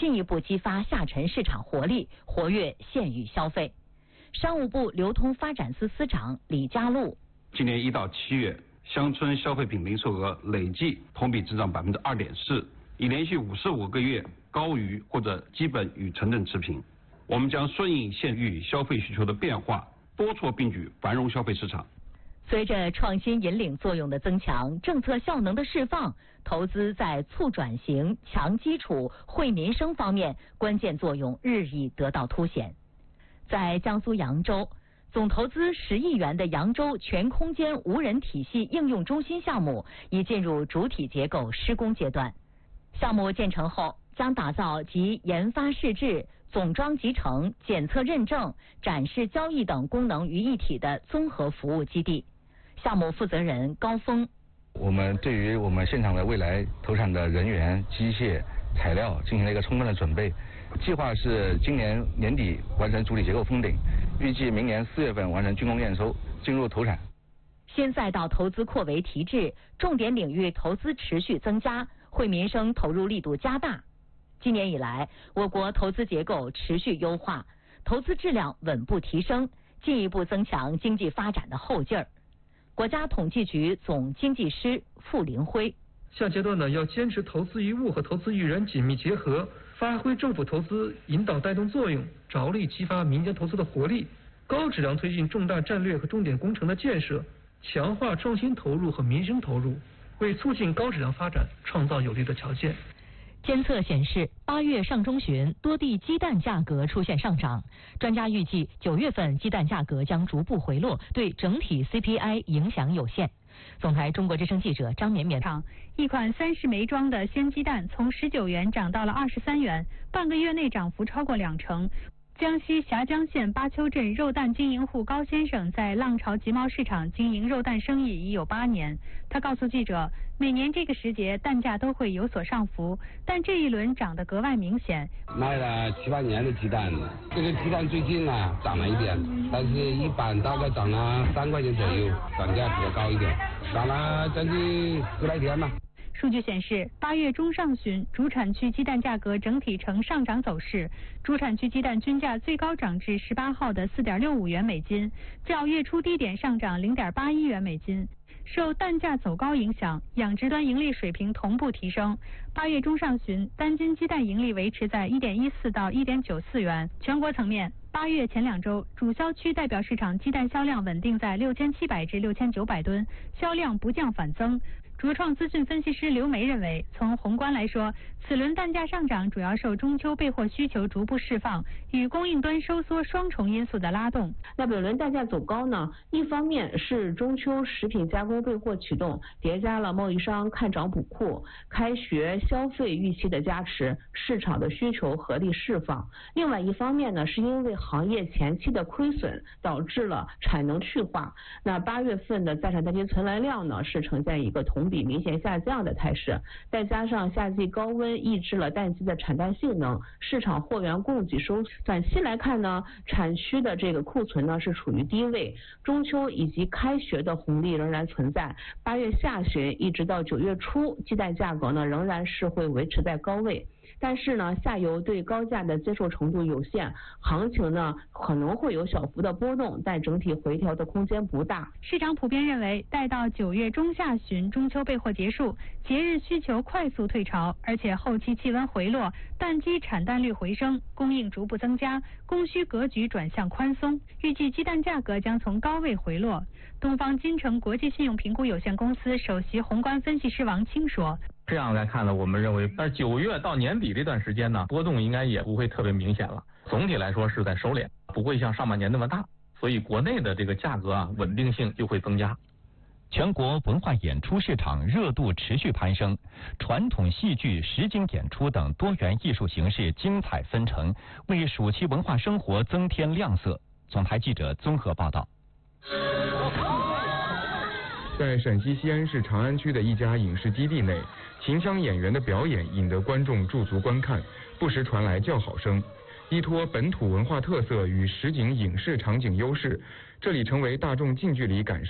进一步激发下沉市场活力，活跃县域消费。商务部流通发展司司长李家禄： 今年1到7月，乡村消费品零售额累计同比增长2.4%，已连续55个月高于或者基本与城镇持平。我们将顺应县域消费需求的变化，多措并举，繁荣消费市场。 随着创新引领作用的增强，政策效能的释放，投资在促转型、强基础、惠民生方面关键作用日益得到凸显。在江苏扬州，总投资10亿元的扬州全空间无人体系应用中心项目已进入主体结构施工阶段。项目建成后，将打造集研发试制、总装集成、检测认证、展示交易等功能于一体的综合服务基地。项目负责人高峰： 我们对于我们现场的未来投产的人员、机械、材料进行了一个充分的准备。计划是今年年底完成主体结构封顶，预计明年4月份完成竣工验收，进入投产。 新赛道投资扩围提质，重点领域投资持续增加，惠民生投入力度加大。今年以来，我国投资结构持续优化，投资质量稳步提升，进一步增强经济发展的后劲儿。国家统计局总经济师傅林辉： 下阶段呢，要坚持投资于物和投资于人紧密结合，发挥政府投资引导带动作用，着力激发民间投资的活力，高质量推进重大战略和重点工程的建设，强化创新投入和民生投入，为促进高质量发展创造有利的条件。 监测显示，8月上中旬多地鸡蛋价格出现上涨，专家预计9月份鸡蛋价格将逐步回落，对整体 CPI 影响有限。总台中国之声记者张绵绵： 一款30枚装的鲜鸡蛋从19元涨到了23元，半个月内涨幅超过2成。江西峡江县巴丘镇肉蛋经营户高先生在浪潮集贸市场经营肉蛋生意已有8年。他告诉记者，每年这个时节蛋价都会有所上浮，但这一轮涨得格外明显。 卖了7、8年的鸡蛋，这个鸡蛋最近涨了一点，但是一般大概涨了3块钱左右，涨价比较高一点，涨了将近10来天吧。 数据显示，8月中上旬，主产区鸡蛋价格整体呈上涨走势，主产区鸡蛋均价最高涨至18号的4.65元每斤，较月初低点上涨0.81元每斤。受蛋价走高影响，养殖端盈利水平同步提升。8月中上旬，单斤鸡蛋盈利维持在1.14到1.94元。全国层面，8月前2周，主销区代表市场鸡蛋销量稳定在6700至6900吨，销量不降反增。卓创资讯分析师刘梅认为，从宏观来说，此轮蛋价上涨主要受中秋备货需求逐步释放与供应端收缩双重因素的拉动。 那本轮蛋价走高呢，一方面是中秋食品加工备货启动，叠加了贸易商看涨补库、开学消费预期的加持，市场的需求合力释放；另外一方面呢，是因为行业前期的亏损导致了产能去化。那8月份的在产蛋鸡存栏量呢，是呈现一个同比明显下降的态势，再加上夏季高温抑制了蛋鸡的产蛋性能，市场货源供给收缩。短期来看呢，产区的这个库存呢是处于低位，中秋以及开学的红利仍然存在。8月下旬一直到9月初，鸡蛋价格呢仍然是会维持在高位。但是呢，下游对高价的接受程度有限，行情呢可能会有小幅的波动，但整体回调的空间不大。 市场普遍认为，待到9月中下旬中秋备货结束，节日需求快速退潮，而且后期气温回落，蛋鸡产蛋率回升，供应逐步增加，供需格局转向宽松，预计鸡蛋价格将从高位回落。东方金城国际信用评估有限公司首席宏观分析师王清说， 这样来看呢，我们认为，但是9月到年底这段时间呢，波动应该也不会特别明显了。总体来说是在收敛，不会像上半年那么大，所以国内的这个价格稳定性就会增加。 全国文化演出市场热度持续攀升，传统戏剧、实景演出等多元艺术形式精彩纷呈，为暑期文化生活增添亮色。总台记者综合报道。 在陕西西安市长安区的一家影视基地内，秦腔演员的表演引得观众驻足观看，不时传来叫好声。依托本土文化特色与实景影视场景优势，这里成为大众近距离感受